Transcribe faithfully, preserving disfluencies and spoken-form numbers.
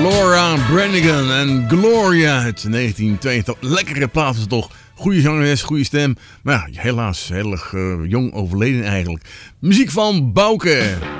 Laura Branigan en Gloria uit negentien tweeëntachtig. Lekkere plaat is het toch. Goede zangeres, goede stem. Maar ja, helaas heel erg uh, jong overleden eigenlijk. Muziek van Bouke.